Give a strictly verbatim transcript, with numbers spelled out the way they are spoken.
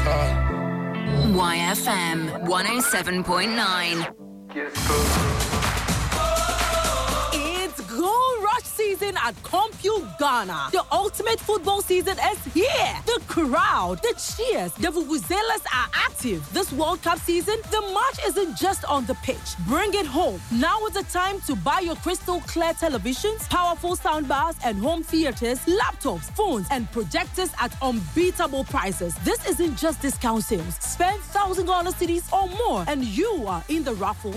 Y F M one oh seven point nine. It's Gold Rush season at Compute Ghana. The ultimate football season is here. The crowd, the cheers, the vuvuzelas are active. This World Cup season, the match isn't just on the pitch. Bring it home. Now is the time to buy your crystal clear televisions, powerful soundbars, and home theaters, laptops, phones, and projectors at unbeatable prices. This isn't just discount sales. Spend one thousand dollars cities or more, and you are in the raffle